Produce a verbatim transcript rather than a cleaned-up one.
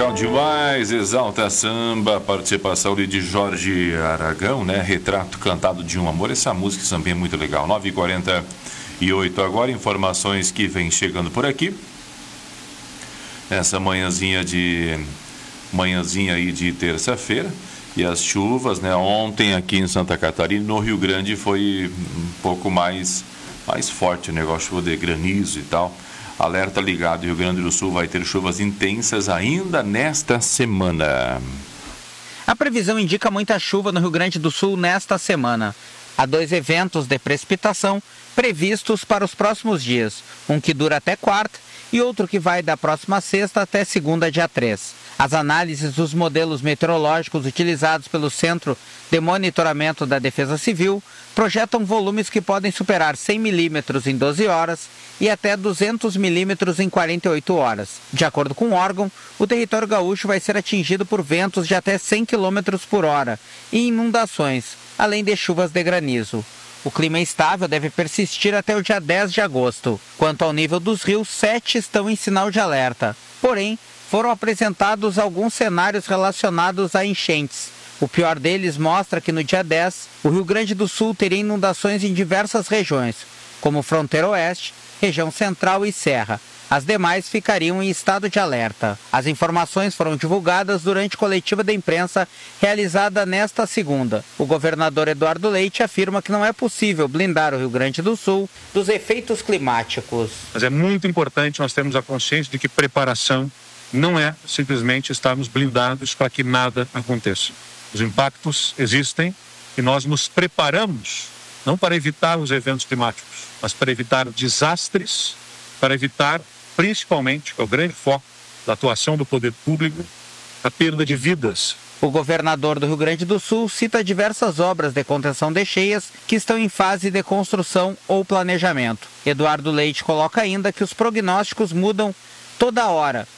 legal demais, Exalta Samba, participação ali de Jorge Aragão, né? Retrato Cantado de um Amor. Essa música também é muito legal. nove e quarenta e oito agora, informações que vem chegando por aqui. Essa manhãzinha de manhãzinha aí de terça-feira. E as chuvas, né? Ontem aqui em Santa Catarina, no Rio Grande, foi um pouco mais, mais forte o negócio, chuva de granizo e tal. Alerta ligado, Rio Grande do Sul vai ter chuvas intensas ainda nesta semana. A previsão indica muita chuva no Rio Grande do Sul nesta semana. Há dois eventos de precipitação previstos para os próximos dias. Um que dura até quarta e outro que vai da próxima sexta até segunda, dia três. As análises dos modelos meteorológicos utilizados pelo Centro de Monitoramento da Defesa Civil projetam volumes que podem superar cem milímetros em doze horas e até duzentos milímetros em quarenta e oito horas. De acordo com o órgão, o território gaúcho vai ser atingido por ventos de até cem quilômetros por hora e inundações, além de chuvas de granizo. O clima instável deve persistir até o dia dez de agosto. Quanto ao nível dos rios, sete estão em sinal de alerta. Porém, foram apresentados alguns cenários relacionados a enchentes. O pior deles mostra que no dia dez, o Rio Grande do Sul teria inundações em diversas regiões, como Fronteira Oeste, região central e Serra. As demais ficariam em estado de alerta. As informações foram divulgadas durante coletiva de imprensa realizada nesta segunda. O governador Eduardo Leite afirma que não é possível blindar o Rio Grande do Sul dos efeitos climáticos. Mas é muito importante nós termos a consciência de que preparação não é simplesmente estarmos blindados para que nada aconteça. Os impactos existem e nós nos preparamos, não para evitar os eventos climáticos, mas para evitar desastres, para evitar, principalmente, que é o grande foco da atuação do poder público, a perda de vidas. O governador do Rio Grande do Sul cita diversas obras de contenção de cheias que estão em fase de construção ou planejamento. Eduardo Leite coloca ainda que os prognósticos mudam toda hora